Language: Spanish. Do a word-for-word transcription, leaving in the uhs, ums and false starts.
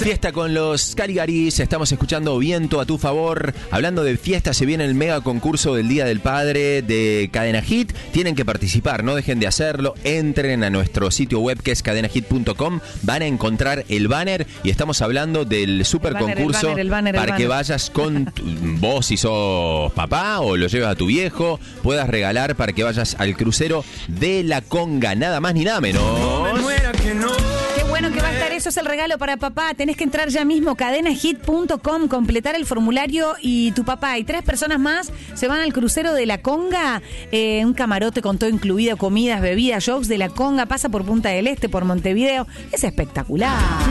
Fiesta con los Caligaris, estamos escuchando Viento a tu favor. Hablando de fiesta, se viene el mega concurso del Día del Padre de Cadena Hit. Tienen que participar, no dejen de hacerlo. Entren a nuestro sitio web que es cadena hit punto com. Van a encontrar el banner y estamos hablando del super banner, concurso el banner, el banner, para el que banner. vayas con tu, vos si sos papá o lo llevas a tu viejo, puedas regalar para que vayas al crucero de la Conga, nada más ni nada menos. Qué bueno que va a estar, eso es el regalo para papá. Tenés que entrar ya mismo, cadena hit punto com, completar el formulario y tu papá y tres personas más se van al crucero de la Conga, eh, un camarote con todo incluido, comidas, bebidas, shows de la Conga, pasa por Punta del Este, por Montevideo, es espectacular.